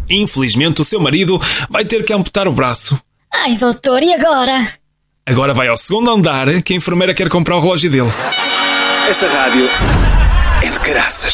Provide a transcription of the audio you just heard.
Infelizmente, o seu marido vai ter que amputar o braço. Ai, doutor, e agora? Agora vai ao segundo andar que a enfermeira quer comprar o relógio dele. Esta rádio é de caraças.